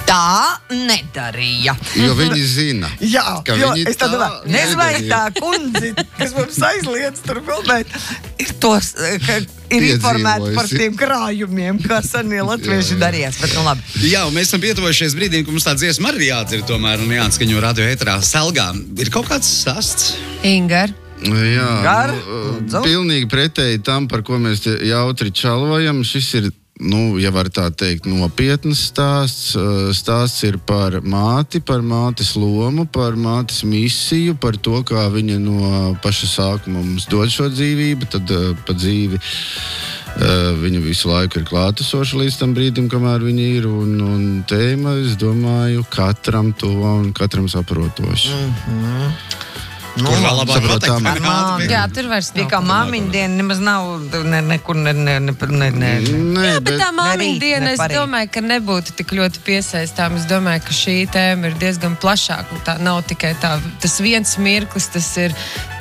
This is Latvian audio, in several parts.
tā nedarīja. Jo viņi zina. Jā, ka jo viņi es tā domāju, nezinu, vai tā kundze, kas mums aizliedz tur filmēt, ir informēta par tiem krājumiem, kā senie latvieši darījās, bet nu labi. Jā, un mēs esam pietuvojušies brīdim, ka mums tā dziesma arī jādzird tomēr un jāatskaņo radio ēterā. Selgā, ir kaut kāds stāsts? Ingar. Jā, pilnīgi pretēji tam, par ko mēs jautri čalvojam. Šis ir, ja var tā teikt, nopietnas stāsts. Stāsts ir par mātes lomu, par mātes misiju, par to, kā viņa no paša sākuma mums dod šo dzīvību, tad pa dzīvi viņa visu laiku ir klātesoša līdz tam brīdim, kamēr viņa ir, un tēma, es domāju, katram tuva un katram saprotoša. Kur vēl labāk pateikt? Jā, tur vairs nav. Kā māmiņa diena nemaz nav nekur Jā, bet tā māmiņa diena, es domāju, ka nebūtu tik ļoti piesaistām. Es domāju, ka šī tēma ir diezgan plašāka. Tā nav tikai tas viens mirklis, tas ir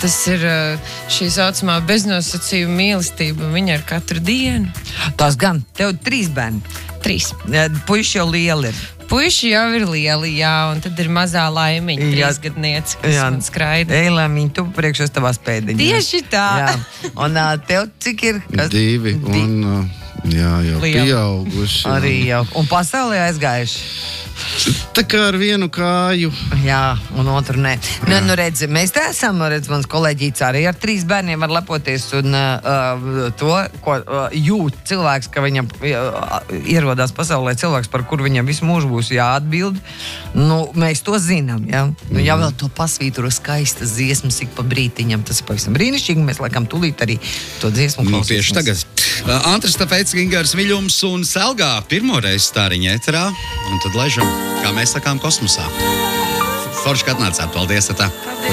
šī saucamā beznosacījuma mīlestība. Viņa ir katru dienu. Tās gan, tev 3 bērni. 3. Puiši jau lieli ir. Puiši jau ir lieli, jā, un tad ir mazā Laimiņa, 3-gadniece, kas man skraida. Lēmiņa, tu priekšos tavās pēdiņās. Tieši tā. Jā. Un tev cik ir? 2, un jau pieauguši. Arī jau. Un pasaulē aizgājuši. Tā kā ar vienu kāju. Jā, un otru nē. Nu, redz, mēs te esam, mans kolēģīts arī ar 3 bērniem var lepoties, un to, ko jūt cilvēks, ka viņam ierodās pasaulē cilvēks, par kur viņam visu mūžu būs jāatbild. Nu, mēs to zinām, jā. Nu, ja vēl to pasvīturo skaistas dziesmas ik pa brītiņam, tas ir pavisam brīnišķīgi, mēs laikam tūlīt arī to dziesmu klausīsimies. Tieši tagad. Antris Tāpēc, Ingars Viļums un Selgā pirmoreiz stāriņa ēterā, un tad laižam, kā mēs sakām, kosmosā. Forši, ka atnācāt. Paldies, tā.